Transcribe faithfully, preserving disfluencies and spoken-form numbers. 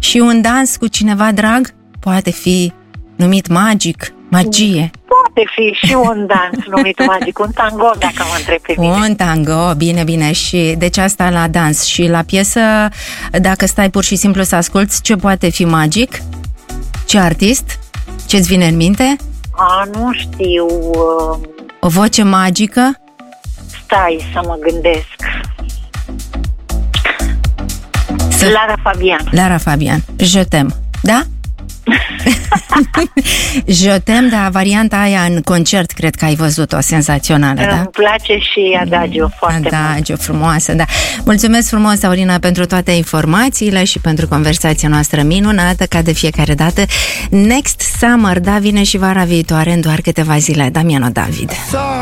Și un dans cu cineva drag poate fi numit magic, magie. Poate fi și un dans numit magic, un tango, dacă mă întreb pe mine. Un tango, bine, bine. Și deci asta la dans. Și la piesă, dacă stai pur și simplu să asculți, ce poate fi magic? Ce artist? Ce-ți vine în minte? A, nu știu. Uh... O voce magică? Stai să mă gândesc. Să... Lara Fabian. Lara Fabian. Je t'aime. Da? Je t'aime, dar varianta aia în concert cred că ai văzut-o, senzațională, da? Îmi place și Adagio foarte Adagio, mult. frumoasă, da. Mulțumesc frumos, Aurina, pentru toate informațiile și pentru conversația noastră minunată, ca de fiecare dată. Next Summer, da, vine și vara viitoare în doar câteva zile. Damiano David.